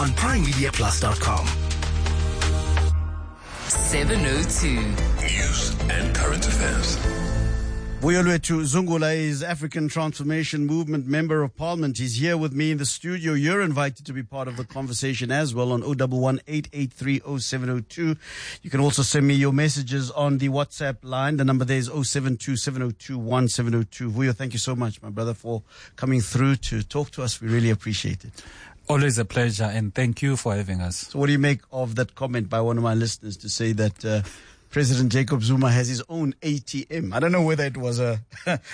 on PrimeMediaPlus.com. 702. News and current affairs. Vuyolwethu Zungula is African Transformation Movement Member of Parliament. He's here with me in the studio. You're invited to be part of the conversation as well on 011-883-0702. You can also send me your messages on the WhatsApp line. The number there is 072-702-1702. Vuyo, thank you so much, my brother, for coming through to talk to us. We really appreciate it. Always a pleasure, and thank you for having us. So what do you make of that comment by one of my listeners to say that President Jacob Zuma has his own ATM? I don't know whether it was a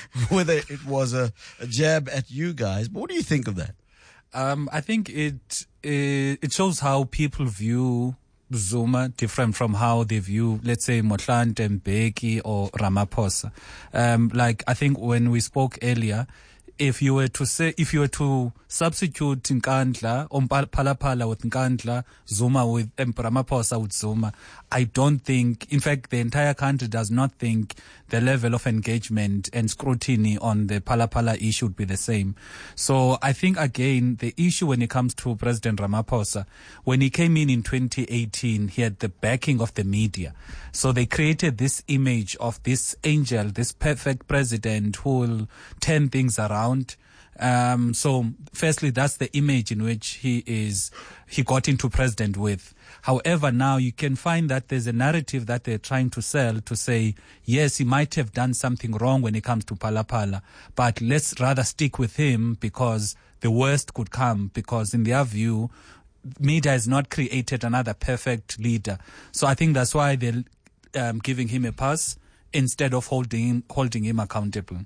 jab at you guys, but what do you think of that? I think it shows how people view Zuma different from how they view, let's say, Motlanthe, Mbeki, or Ramaphosa. Like I think when we spoke earlier, if you were to substitute Nkandla, Phala with Nkandla, Zuma with Ramaphosa with Zuma, I don't think, in fact, the entire country does not think the level of engagement and scrutiny on the Phala issue would be the same. So I think, again, the issue when it comes to President Ramaphosa, when he came in 2018, he had the backing of the media. So they created this image of this angel, this perfect president who will turn things around. So firstly, that's the image in which he got into president with. However, now you can find that there's a narrative that they're trying to sell to say, yes, he might have done something wrong when it comes to Phala, but let's rather stick with him because the worst could come, because in their view, media has not created another perfect leader. So I think that's why they're giving him a pass instead of holding him accountable.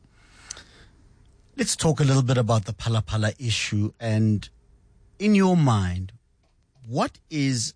Let's talk a little bit about the Phala issue. And in your mind, what is,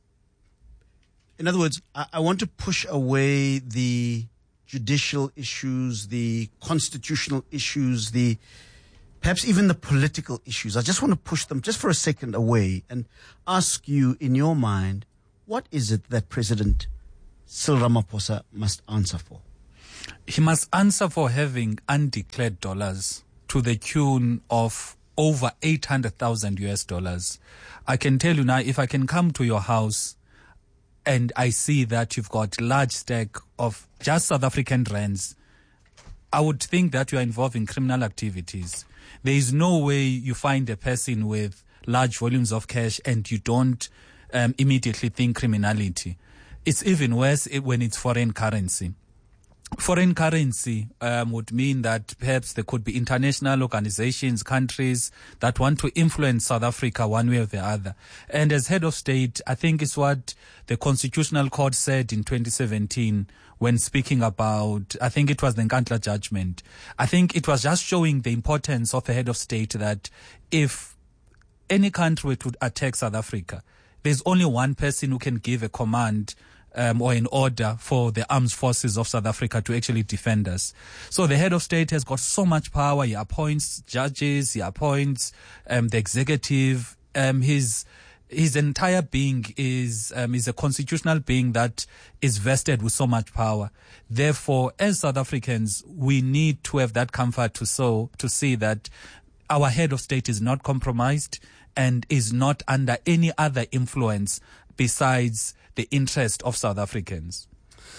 in other words, I want to push away the judicial issues, the constitutional issues, perhaps even the political issues. I just want to push them just for a second away and ask you, in your mind, what is it that President Cyril Ramaphosa must answer for? He must answer for having undeclared dollars to the tune of over $800,000. I can tell you now, if I can come to your house and I see that you've got large stack of just South African rands, I would think that you are involved in criminal activities. There is no way you find a person with large volumes of cash and you don't immediately think criminality. It's even worse when it's foreign currency. Foreign currency would mean that perhaps there could be international organizations, countries that want to influence South Africa one way or the other. And as head of state, I think it's what the Constitutional Court said in 2017 when speaking about, I think it was the Nkandla judgment. I think it was just showing the importance of a head of state that if any country were to attack South Africa, there's only one person who can give a command or an order for the armed forces of South Africa to actually defend us. So the head of state has got so much power. He appoints judges, he appoints the executive. His entire being is a constitutional being that is vested with so much power. Therefore, as South Africans, we need to have that comfort to see that our head of state is not compromised and is not under any other influence besides the interest of South Africans.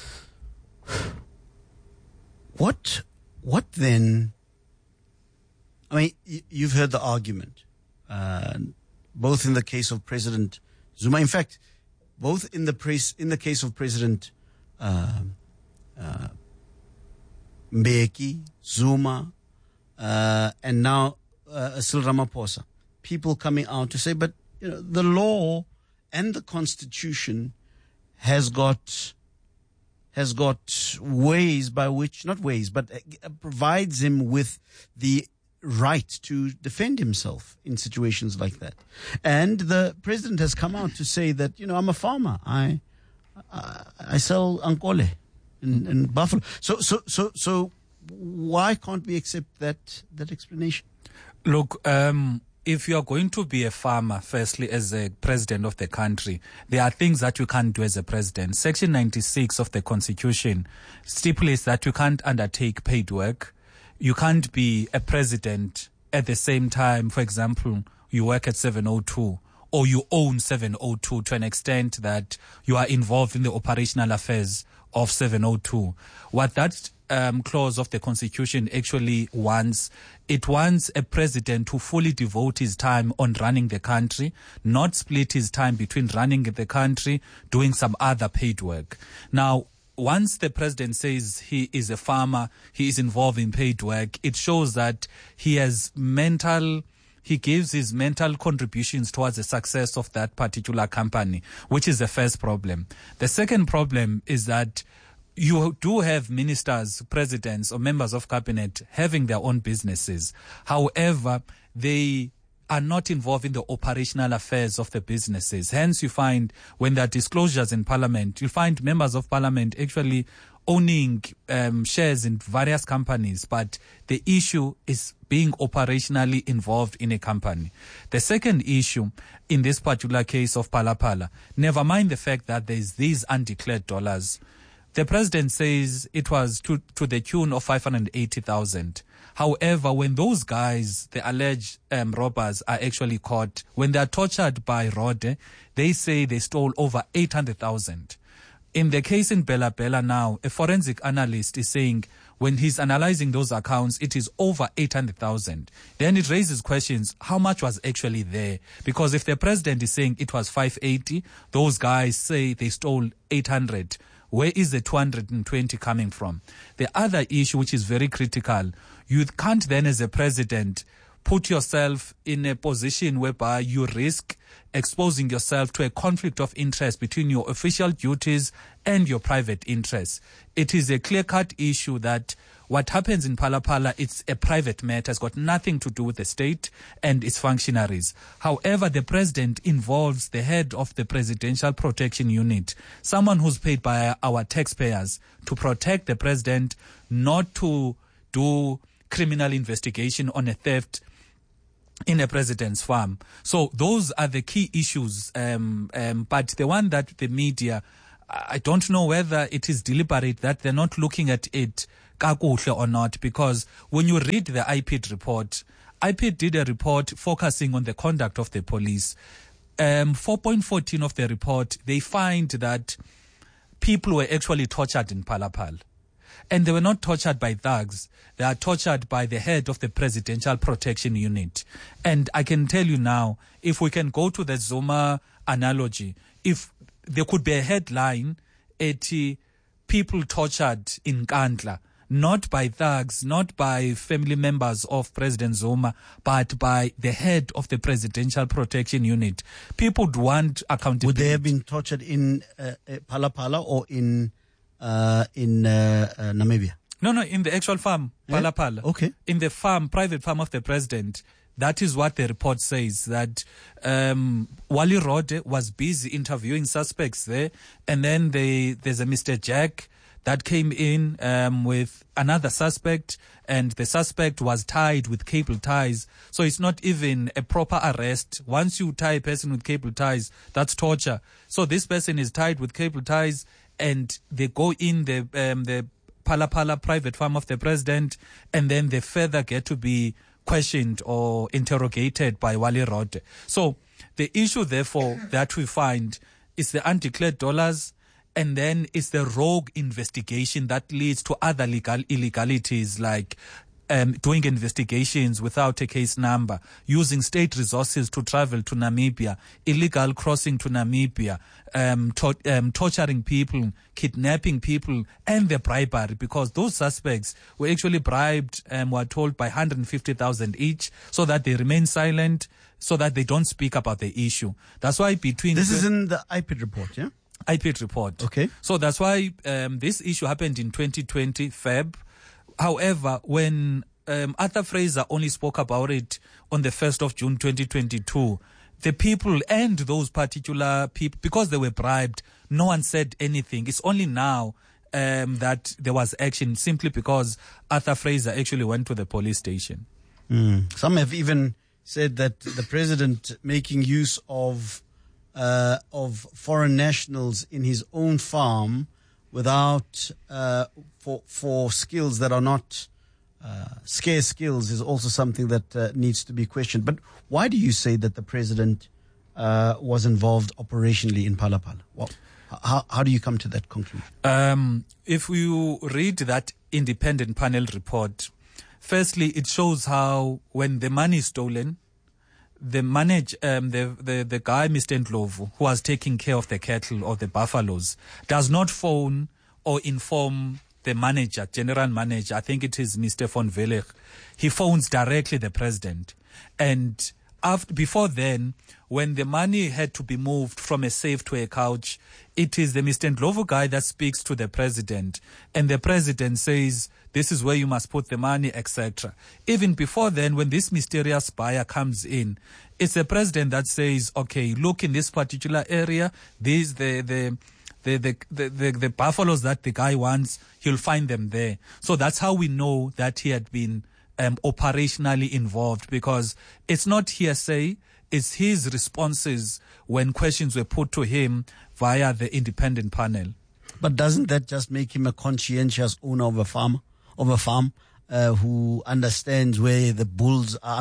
What then? I mean, you've heard the argument, both in the case of President Zuma. In fact, both in the case of President Mbeki, Zuma, and now Cyril Ramaphosa. People coming out to say, but the law and the Constitution has got ways by which, not ways, but provides him with the right to defend himself in situations like that. And the president has come out to say that, I'm a farmer. I sell ankole in Buffalo. So why can't we accept that explanation? Look, if you are going to be a farmer, firstly, as a president of the country, there are things that you can't do as a president. Section 96 of the Constitution stipulates that you can't undertake paid work. You can't be a president at the same time, for example, you work at 702, or you own 702 to an extent that you are involved in the operational affairs of 702. What that clause of the Constitution actually wants, it wants a president to fully devote his time on running the country, not split his time between running the country, doing some other paid work. Now, once the president says he is a farmer, he is involved in paid work, it shows that he gives his mental contributions towards the success of that particular company, which is the first problem. The second problem is that you do have ministers, presidents, or members of cabinet having their own businesses. However, they are not involved in the operational affairs of the businesses. Hence, you find when there are disclosures in parliament, you find members of parliament actually owning shares in various companies, but the issue is being operationally involved in a company. The second issue in this particular case of Phala, never mind the fact that there's these undeclared dollars. The president says it was to the tune of 580,000. However, when those guys, the alleged robbers, are actually caught, when they are tortured by Rode, they say they stole over 800,000. In the case in Bela Bela now, a forensic analyst is saying when he's analyzing those accounts, it is over 800,000. Then it raises questions, how much was actually there? Because if the president is saying it was 580, those guys say they stole 800. Where is the 220 coming from? The other issue, which is very critical, you can't then as a president put yourself in a position whereby you risk exposing yourself to a conflict of interest between your official duties and your private interests. It is a clear-cut issue that what happens in Phala, it's a private matter. It's got nothing to do with the state and its functionaries. However, the president involves the head of the Presidential Protection Unit, someone who's paid by our taxpayers to protect the president, not to do criminal investigation on a theft in a president's farm. So those are the key issues. But the one that the media, I don't know whether it is deliberate that they're not looking at it kakuhle or not, because when you read the IPID report, IPID did a report focusing on the conduct of the police. 4.14 of the report, they find that people were actually tortured in Phala. And they were not tortured by thugs. They are tortured by the head of the Presidential Protection Unit. And I can tell you now, if we can go to the Zuma analogy, if there could be a headline, 80 people tortured in Nkandla, not by thugs, not by family members of President Zuma, but by the head of the Presidential Protection Unit. People would want accountability. Would they have been tortured in Phala or in Namibia? No, in the actual farm, Phala. Okay. In the farm, private farm of the president. That is what the report says, that Wally Rode was busy interviewing suspects there, and then there's a Mr. Jack that came in with another suspect, and the suspect was tied with cable ties. So it's not even a proper arrest. Once you tie a person with cable ties, that's torture. So this person is tied with cable ties, and they go in the Phala private farm of the president, and then they further get to be questioned or interrogated by Wally Rode. So the issue, therefore, that we find is the undeclared dollars, and then it's the rogue investigation that leads to other illegalities like doing investigations without a case number, using state resources to travel to Namibia, illegal crossing to Namibia, torturing people, kidnapping people, and the bribery, because those suspects were actually bribed, were told by 150,000 each, so that they remain silent, so that they don't speak about the issue. That's why This is in the IPID report, yeah? IPID report. Okay. So that's why this issue happened in 2020, Feb. However, when Arthur Fraser only spoke about it on the 1st of June 2022, the people and those particular people, because they were bribed, no one said anything. It's only now that there was action, simply because Arthur Fraser actually went to the police station. Some have even said that the president making use of foreign nationals in his own farm without for skills that are not scarce skills is also something that needs to be questioned. But why do you say that the president was involved operationally in Phala Phala. Well, how do you come to that conclusion? If you read that independent panel report, firstly, it shows how when the money is stolen, the guy, Mr. Ndlovu, who was taking care of the cattle or the buffaloes, does not phone or inform the manager, general manager. I think it is Mr. von Velech. He phones directly the president. And before then, when the money had to be moved from a safe to a couch, it is the Mr. Ndlovu guy that speaks to the president. And the president says, this is where you must put the money, etc. Even before then, when this mysterious buyer comes in, it's the president that says, okay, look in this particular area, these the buffaloes that the guy wants, he'll find them there. So that's how we know that he had been operationally involved, because it's not hearsay, it's his responses when questions were put to him via the independent panel. But doesn't that just make him a conscientious owner of a farm, who understands where the bulls are,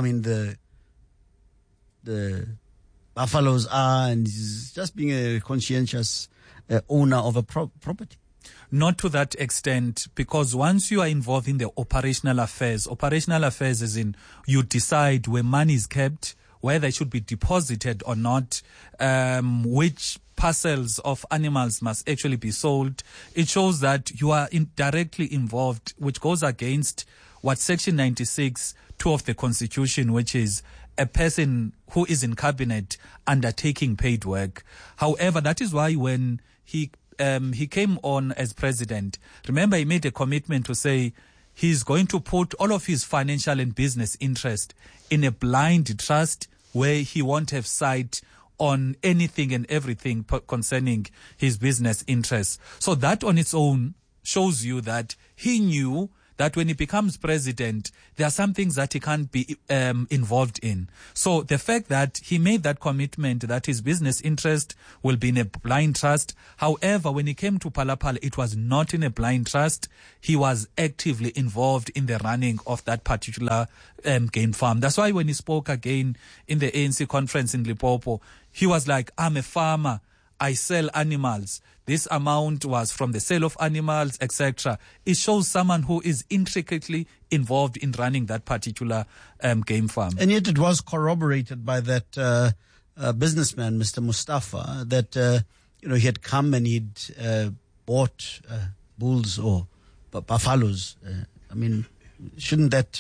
the buffaloes are, and he's just being a conscientious owner of a property? Not to that extent, because once you are involved in the operational affairs as in you decide where money is kept, whether it should be deposited or not, which parcels of animals must actually be sold. It shows that you are directly involved, which goes against what Section 96, 2 of the Constitution, which is a person who is in cabinet undertaking paid work. However, that is why when he came on as president, remember, he made a commitment to say he's going to put all of his financial and business interest in a blind trust where he won't have sight on anything and everything concerning his business interests. So that on its own shows you that he knew that when he becomes president, there are some things that he can't be involved in. So the fact that he made that commitment that his business interest will be in a blind trust. However, when he came to Phala Phala, it was not in a blind trust. He was actively involved in the running of that particular game farm. That's why when he spoke again in the ANC conference in Limpopo, he was like, I'm a farmer. I sell animals. This amount was from the sale of animals, etc. It shows someone who is intricately involved in running that particular game farm. And yet it was corroborated by that businessman, Mr. Mustafa, that he had come and he'd bought bulls or buffaloes. Shouldn't that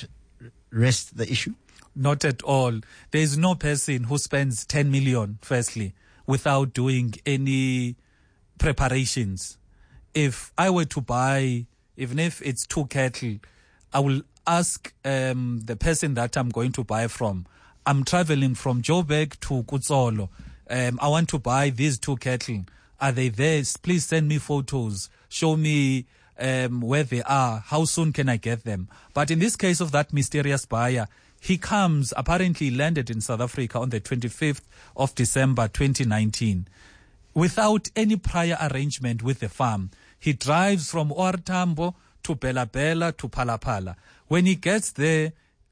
rest the issue? Not at all. There is no person who spends 10 million, firstly, without doing any preparations. If I were to buy, even if it's 2 cattle, I will ask the person that I'm going to buy from. I'm traveling from Joburg to Kutsolo. I want to buy these 2 cattle. Are they there? Please send me photos. Show me where they are. How soon can I get them? But in this case of that mysterious buyer, he comes, apparently landed in South Africa on the 25th of December 2019 without any prior arrangement with the farm. He drives from OR Tambo to Bela Bela to Phala Phala. When he gets there,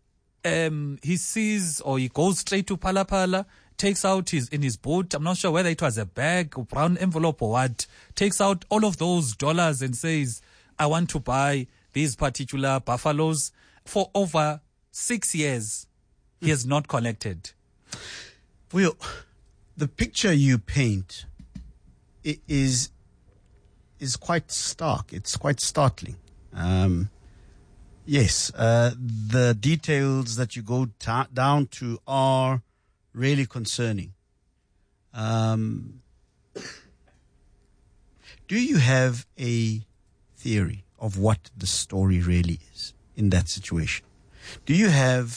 he sees, or he goes straight to Phala Phala, takes out in his boot, I'm not sure whether it was a bag or brown envelope or what, takes out all of those dollars and says, I want to buy these particular buffaloes. For over 6 years, he has not collected. Well, the picture you paint is quite stark. It's quite startling. Yes, the details that you go down to are really concerning. Do you have a theory of what the story really is in that situation? Do you have...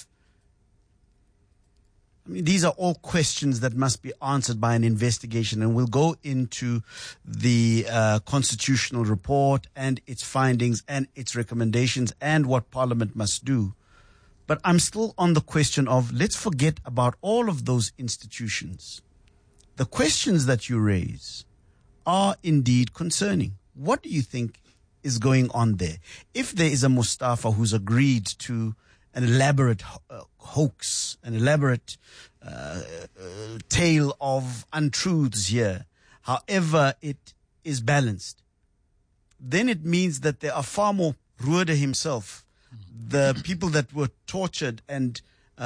these are all questions that must be answered by an investigation, and we'll go into the constitutional report and its findings and its recommendations and what Parliament must do. But I'm still on the question of, let's forget about all of those institutions. The questions that you raise are indeed concerning. What do you think is going on there? If there is a Mustafa who's agreed to an elaborate hoax, an elaborate tale of untruths here, however it is balanced, then it means that there are far more, Rueda himself, the people that were tortured and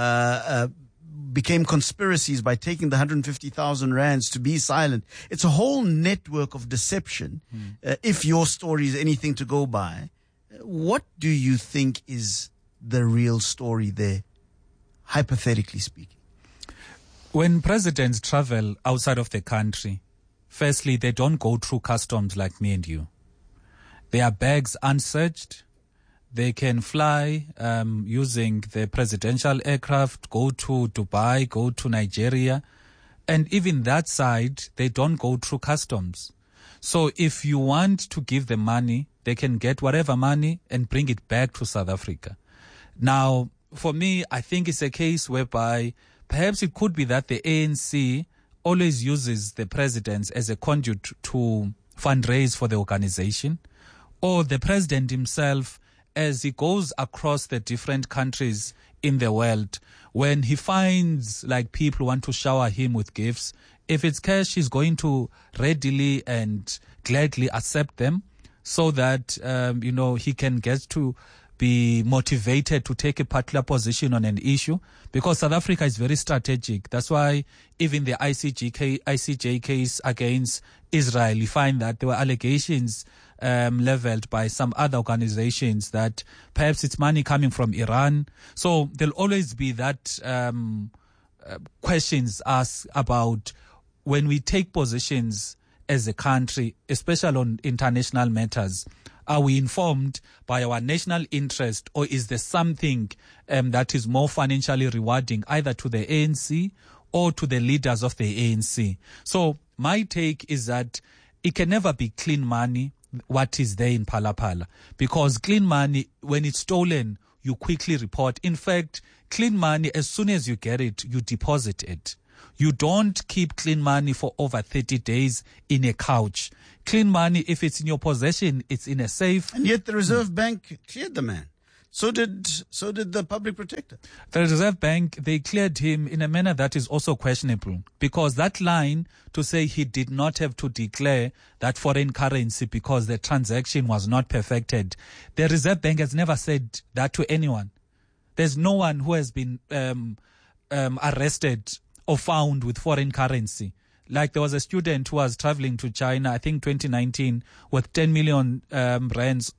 became conspiracies by taking the 150,000 rands to be silent. It's a whole network of deception. If your story is anything to go by, what do you think is the real story there, hypothetically speaking? When presidents travel outside of the country, firstly, they don't go through customs like me and you. Their bags unsearched. They can fly using the presidential aircraft, go to Dubai, go to Nigeria. And even that side, they don't go through customs. So if you want to give them money, they can get whatever money and bring it back to South Africa. Now, for me, I think it's a case whereby perhaps it could be that the ANC always uses the presidents as a conduit to fundraise for the organization, or the president himself, as he goes across the different countries in the world, when he finds like people want to shower him with gifts, if it's cash, he's going to readily and gladly accept them so that, he can get to be motivated to take a particular position on an issue, because South Africa is very strategic. That's why even the ICJ case against Israel, you find that there were allegations leveled by some other organizations that perhaps it's money coming from Iran. So there'll always be that questions asked about when we take positions as a country, especially on international matters. Are we informed by our national interest, or is there something that is more financially rewarding either to the ANC or to the leaders of the ANC? So my take is that it can never be clean money, what is there in Phala Phala, because clean money, when it's stolen, you quickly report. In fact, clean money, as soon as you get it, you deposit it. You don't keep clean money for over 30 days in a couch. Clean money, if it's in your possession, it's in a safe. And yet the Reserve Bank cleared the man. So did the public protector. The Reserve Bank, they cleared him in a manner that is also questionable, because that line to say he did not have to declare that foreign currency because the transaction was not perfected, the Reserve Bank has never said that to anyone. There's no one who has been arrested or found with foreign currency. Like there was a student who was traveling to China, I think 2019, with 10 million rands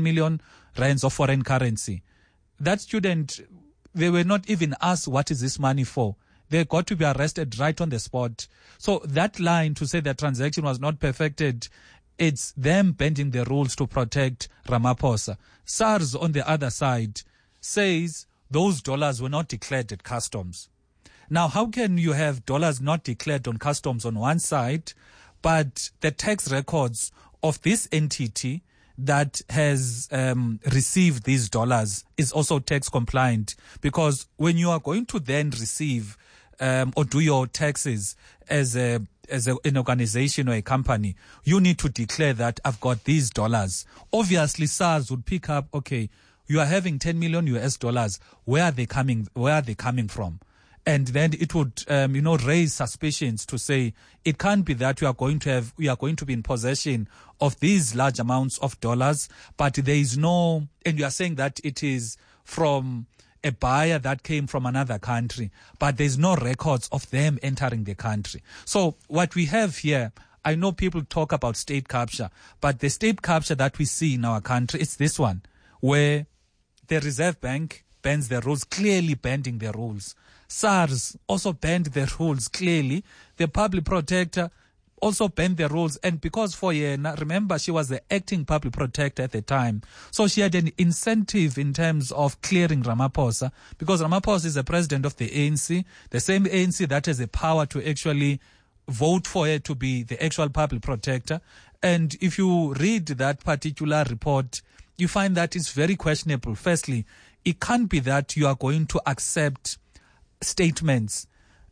of foreign currency. That student, they were not even asked, what is this money for? They got to be arrested right on the spot. So that line to say the transaction was not perfected, it's them bending the rules to protect Ramaphosa. SARS, on the other side, says those dollars were not declared at customs. Now, how can you have dollars not declared on customs on one side, but the tax records of this entity that has received these dollars is also tax compliant? Because when you are going to then receive or do your taxes as an organization or a company, you need to declare that I've got these dollars. Obviously, SARS would pick up, okay, you are having 10 million US dollars. Where are they coming from? And then it would, raise suspicions to say it can't be that we are going to be in possession of these large amounts of dollars, but there is no, and you are saying that it is from a buyer that came from another country, but there's no records of them entering the country. So what we have here, I know people talk about state capture, but the state capture that we see in our country, it's this one, where the Reserve Bank bends the rules, clearly bending the rules. SARS also bent the rules clearly. The public protector also bent the rules. And because for Yena, remember, she was the acting public protector at the time. So she had an incentive in terms of clearing Ramaphosa, because Ramaphosa is the president of the ANC, the same ANC that has the power to actually vote for her to be the actual public protector. And if you read that particular report, you find that it's very questionable. Firstly, it can't be that you are going to accept statements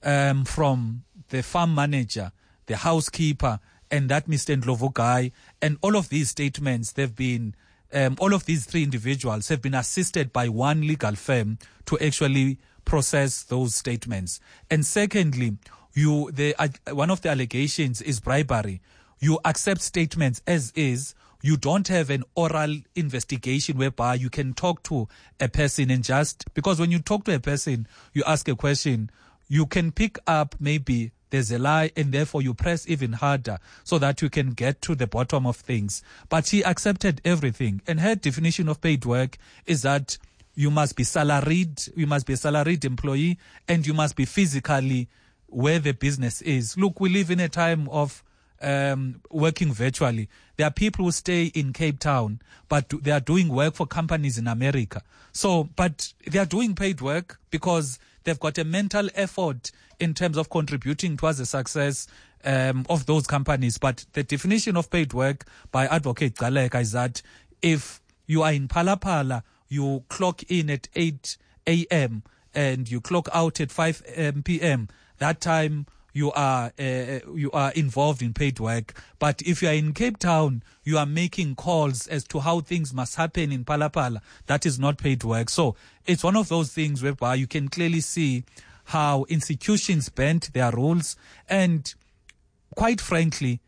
from the farm manager, the housekeeper, and that Mr. Ndlovu guy, and all of these statements, they've been all of these three individuals have been assisted by one legal firm to actually process those statements. And secondly, one of the allegations is bribery. You accept statements as is. You don't have an oral investigation whereby you can talk to a person and because when you talk to a person, you ask a question, you can pick up maybe there's a lie and therefore you press even harder so that you can get to the bottom of things. But she accepted everything. And her definition of paid work is that you must be salaried, you must be a salaried employee, and you must be physically where the business is. Look, we live in a time of working virtually. There are people who stay in Cape Town, but they are doing work for companies in America. But they are doing paid work because they've got a mental effort in terms of contributing towards the success of those companies. But the definition of paid work by Advocate Gcaleka is that if you are in Phala, you clock in at 8 a.m. and you clock out at 5 p.m. That time you are involved in paid work. But if you are in Cape Town, you are making calls as to how things must happen in Phala. That is not paid work. So it's one of those things whereby you can clearly see how institutions bent their rules, and quite frankly,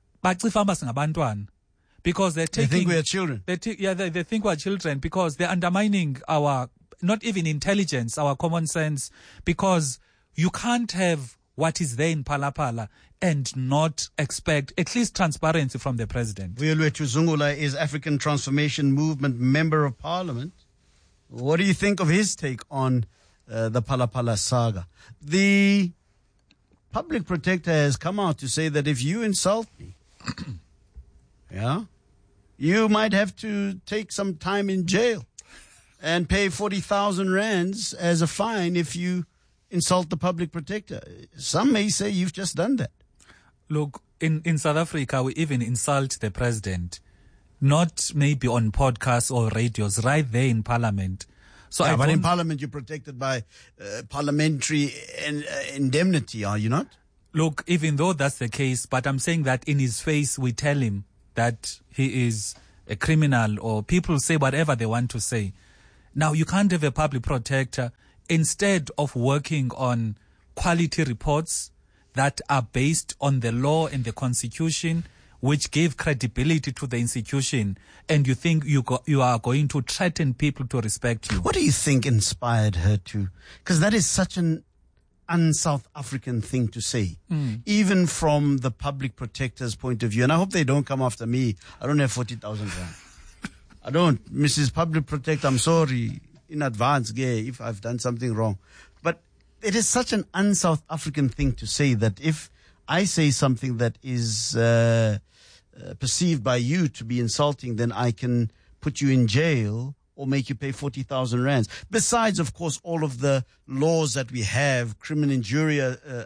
because they think we are children. They think we are children because they're undermining our, not even intelligence, our common sense, because you can't have what is there in Phala and not expect at least transparency from the president. Vuyelwethu Zungula is African Transformation Movement Member of Parliament. What do you think of his take on the Phala saga? The public protector has come out to say that if you insult me, you might have to take some time in jail and pay 40,000 rands as a fine if you insult the public protector. Some may say you've just done that. Look, in South Africa, we even insult the president, not maybe on podcasts or radios, right there in Parliament. So but in Parliament, you're protected by parliamentary indemnity, are you not? Look, even though that's the case, but I'm saying that in his face, we tell him that he is a criminal, or people say whatever they want to say. Now, you can't have a public protector instead of working on quality reports that are based on the law and the constitution, which give credibility to the institution, and you think you are going to threaten people to respect you. What do you think inspired her to? Because that is such an un-South African thing to say, even from the public protector's point of view. And I hope they don't come after me. I don't have 40,000 rand. I don't. Mrs. Public Protector, I'm sorry in advance, gay, if I've done something wrong. But it is such an un-South African thing to say that if I say something that is perceived by you to be insulting, then I can put you in jail or make you pay 40,000 rands. Besides, of course, all of the laws that we have, criminal injury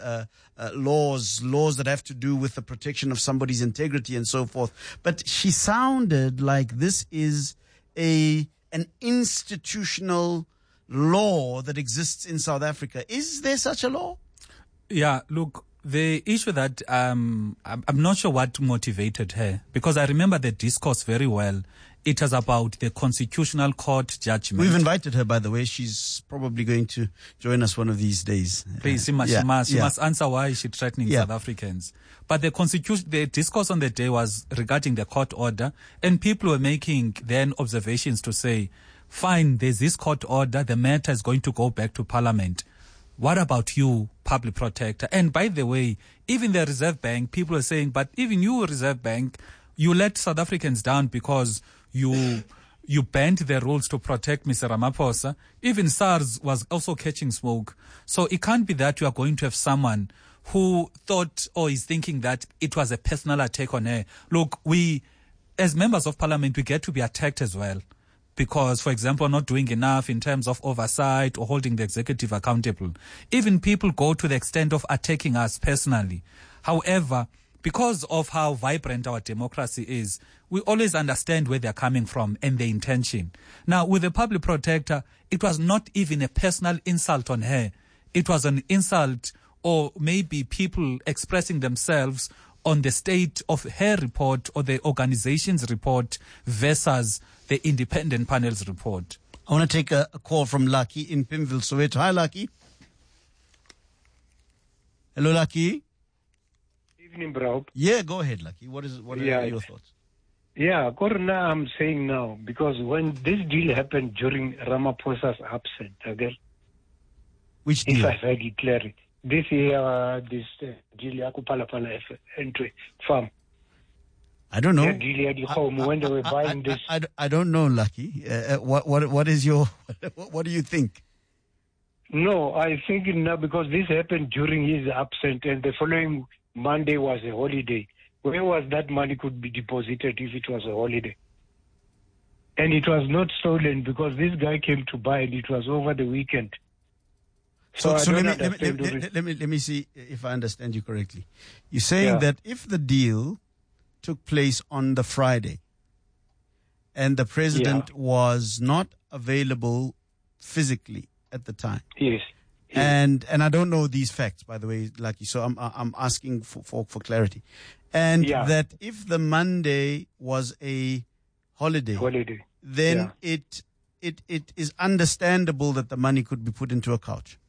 laws that have to do with the protection of somebody's integrity and so forth. But she sounded like this is an institutional law that exists in South Africa. Is there such a law? Yeah, look, the issue that I'm not sure what motivated her, because I remember the discourse very well. It was about the Constitutional Court judgment. We've invited her, by the way. She's probably going to join us one of these days. Please, she must answer why she's threatening South Africans. But the discourse on the day was regarding the court order, and people were making then observations to say, fine, there's this court order, the matter is going to go back to Parliament. What about you, public protector? And by the way, even the Reserve Bank, people are saying, but even you, Reserve Bank, you let South Africans down because you bent the rules to protect Mr. Ramaphosa. Even SARS was also catching smoke. So it can't be that you are going to have someone who thought or is thinking that it was a personal attack on her. Look, we, as members of Parliament, we get to be attacked as well. Because, for example, not doing enough in terms of oversight or holding the executive accountable. Even people go to the extent of attacking us personally. However, because of how vibrant our democracy is, we always understand where they're coming from and the intention. Now, with the public protector, it was not even a personal insult on her. It was an insult, or maybe people expressing themselves on the state of her report or the organization's report versus the independent panel's report. I want to take a call from Lucky in Pimville, Soweto. Hi, Lucky. Hello, Lucky. Evening, bro. Yeah, go ahead, Lucky. What are your thoughts? Yeah, according now I'm saying now, because when this deal happened during Ramaphosa's absence, okay? Which deal? If I heard it clearly. This year, this deal, Yakupalapala entry farm. I don't know. Yeah, deal at the home when they were buying this. I don't know, Lucky. What is your, what do you think? No, I think now because this happened during his absence and the following Monday was a holiday. Where was that money could be deposited if it was a holiday? And it was not stolen because this guy came to buy it. It was over the weekend. So let me see if I understand you correctly. You're saying that if the deal took place on the Friday and the president was not available physically at the time. Yes. And I don't know these facts, by the way, Lucky. So I'm asking for clarity. And that if the Monday was a holiday, then it is understandable that the money could be put into a couch.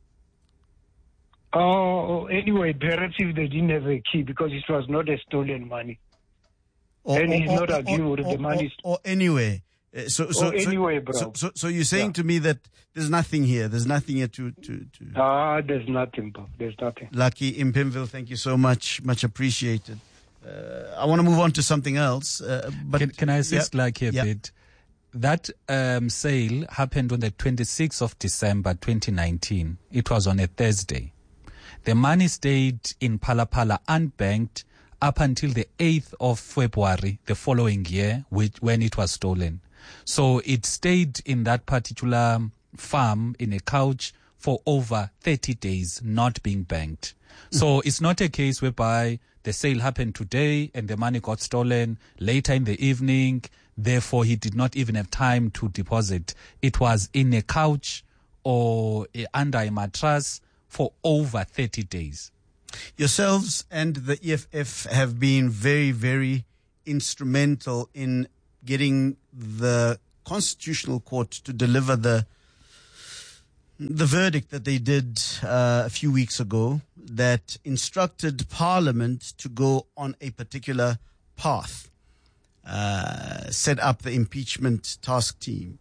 Oh, anyway, perhaps if they didn't have a key because it was not a stolen money. And he's not arguing with the money. Or anyway. So you're saying to me that there's nothing here. There's nothing here to. There's nothing, bro. There's nothing. Lucky in Pimville, thank you so much. Much appreciated. I want to move on to something else. But can I assist Lucky a bit? That sale happened on the 26th of December 2019. It was on a Thursday. The money stayed in Phala unbanked up until the 8th of February the following year, when it was stolen. So it stayed in that particular farm in a couch for over 30 days, not being banked. So it's not a case whereby the sale happened today and the money got stolen later in the evening. Therefore, he did not even have time to deposit. It was in a couch or under a mattress for over 30 days. Yourselves and the EFF have been very, very instrumental in getting the Constitutional Court to deliver the verdict that they did a few weeks ago that instructed Parliament to go on a particular path, set up the impeachment task team,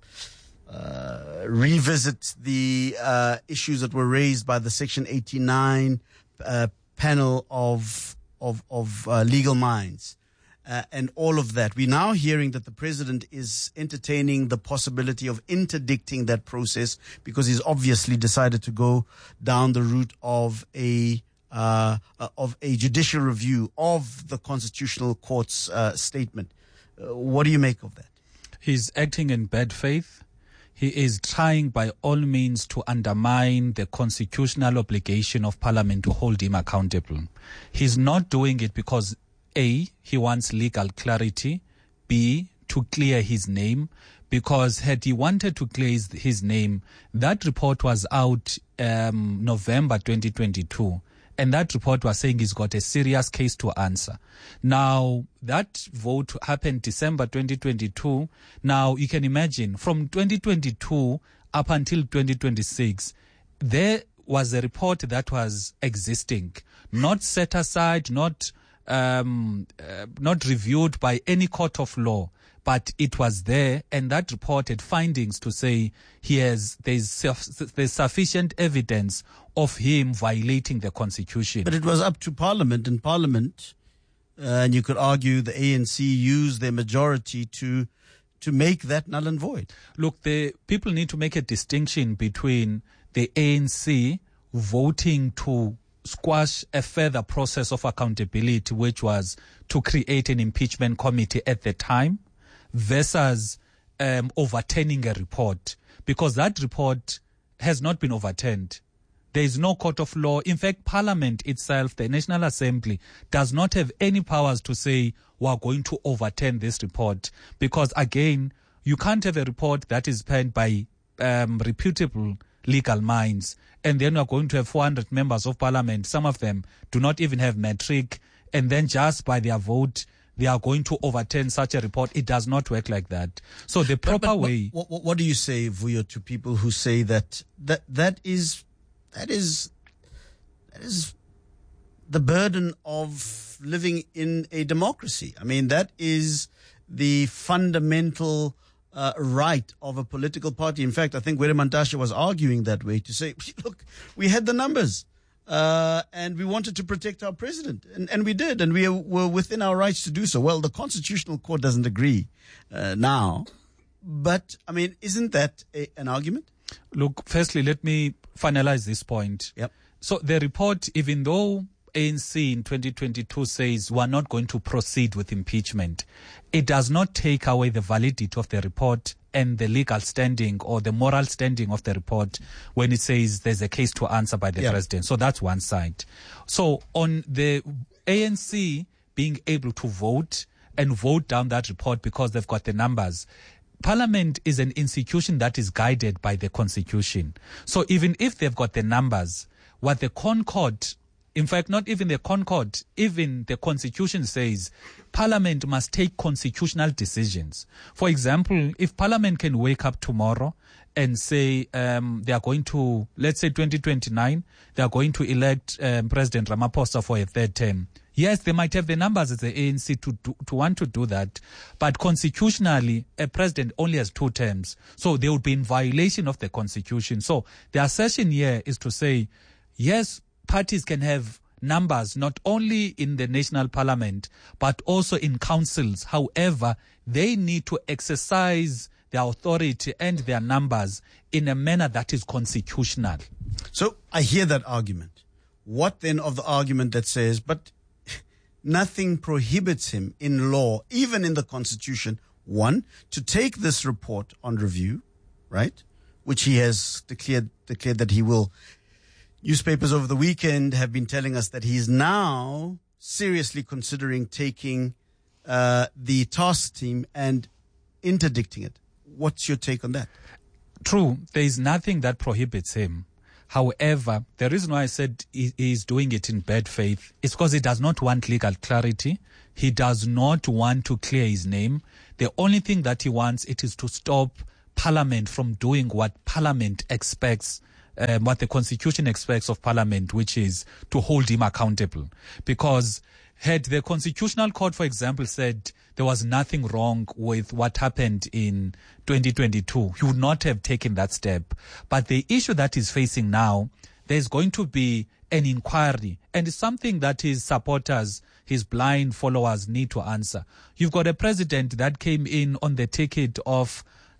revisit the issues that were raised by the Section 89 panel of legal minds. And all of that. We're now hearing that the president is entertaining the possibility of interdicting that process because he's obviously decided to go down the route of a judicial review of the Constitutional Court's statement. What do you make of that? He's acting in bad faith. He is trying by all means to undermine the constitutional obligation of Parliament to hold him accountable. He's not doing it because A, he wants legal clarity, B, to clear his name, because had he wanted to clear his name, that report was out November 2022, and that report was saying he's got a serious case to answer. Now, that vote happened December 2022. Now, you can imagine, from 2022 up until 2026, there was a report that was existing, not set aside, not reviewed by any court of law, but it was there, and that report had findings to say there's sufficient evidence of him violating the Constitution. But it was up to Parliament, and Parliament, and you could argue the ANC used their majority to make that null and void. Look, the people need to make a distinction between the ANC voting to squash a further process of accountability, which was to create an impeachment committee at the time, versus overturning a report, because that report has not been overturned. There is no court of law. In fact, Parliament itself, the National Assembly, does not have any powers to say, we're going to overturn this report, because again, you can't have a report that is penned by reputable legal minds, and then we're going to have 400 members of Parliament. Some of them do not even have matric and then just by their vote, they are going to overturn such a report. It does not work like that. So the proper way. What do you say, Vuyo, to people who say that is the burden of living in a democracy? I mean, that is the fundamental right of a political party. In fact, I think Gwede Mantashe was arguing that way, to say, look, we had the numbers. And we wanted to protect our president, and we did, and we were within our rights to do so. Well, the Constitutional Court doesn't agree now, but I mean, isn't that an argument? Look, firstly, let me finalize this point. Yep. So the report, even though ANC in 2022 says we're not going to proceed with impeachment, it does not take away the validity of the report and the legal standing or the moral standing of the report when it says there's a case to answer by the president. So that's one side. So on the ANC being able to vote and vote down that report because they've got the numbers, Parliament is an institution that is guided by the Constitution. So even if they've got the numbers, what the Concord, in fact, not even the Concord, even the Constitution says Parliament must take constitutional decisions. For example, if Parliament can wake up tomorrow and say they are going to, let's say 2029, they are going to elect President Ramaphosa for a third term. Yes, they might have the numbers as the ANC to want to do that, but constitutionally, a president only has 2 terms. So they would be in violation of the Constitution. So the assertion here is to say, yes, parties can have numbers not only in the national parliament, but also in councils. However, they need to exercise their authority and their numbers in a manner that is constitutional. So I hear that argument. What then of the argument that says, but nothing prohibits him in law, even in the Constitution, one, to take this report on review, right? Which he has declared that he will. Newspapers over the weekend have been telling us that he's now seriously considering taking the task team and interdicting it. What's your take on that? True, there is nothing that prohibits him. However, the reason why I said he is doing it in bad faith is because he does not want legal clarity. He does not want to clear his name. The only thing that he wants it is to stop Parliament from doing what Parliament expects, what the Constitution expects of Parliament, which is to hold him accountable. Because had the Constitutional Court, for example, said there was nothing wrong with what happened in 2022, he would not have taken that step. But the issue that he's facing now, there's going to be an inquiry, and it's something that his supporters, his blind followers need to answer. You've got a president that came in on the ticket of